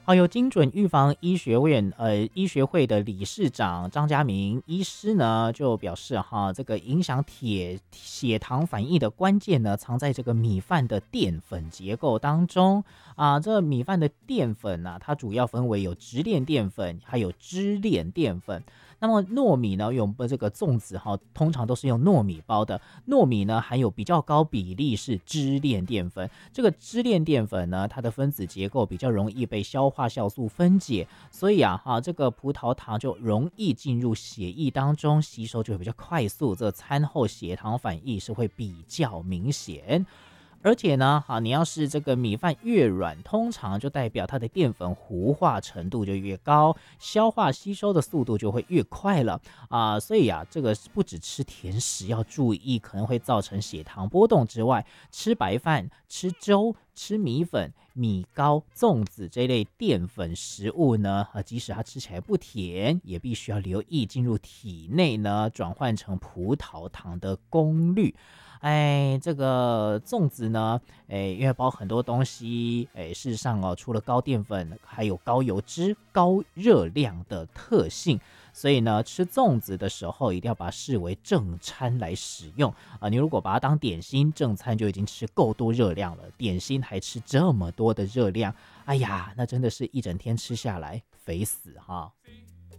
好，有精准预防医学会的理事长张家明医师呢，就表示哈，这个影响血糖反应的关键呢，藏在这个米饭的淀粉结构当中啊。这米饭的淀粉呢、它主要分为有直链淀粉，还有支链淀粉。那么糯米呢，用这个粽子哈，通常都是用糯米包的。糯米呢，含有比较高比例是支链淀粉。这个支链淀粉呢，它的分子结构比较容易被消化酵素分解，所以这个葡萄糖就容易进入血液当中，吸收就会比较快速。这餐后血糖反应是会比较明显。而且呢，你要是这个米饭越软，通常就代表它的淀粉糊化程度就越高，消化吸收的速度就会越快了啊。所以这个不只吃甜食要注意，可能会造成血糖波动之外，吃白饭、吃粥、吃米粉、米糕、粽子这类淀粉食物呢，即使它吃起来不甜，也必须要留意进入体内呢，转换成葡萄糖的功率。这个粽子呢，因为包很多东西，事实上除了高淀粉，还有高油脂、高热量的特性，所以呢，吃粽子的时候一定要把它视为正餐来使用啊。你如果把它当点心，正餐就已经吃够多热量了，点心还吃这么多的热量，哎呀，那真的是一整天吃下来肥死哈。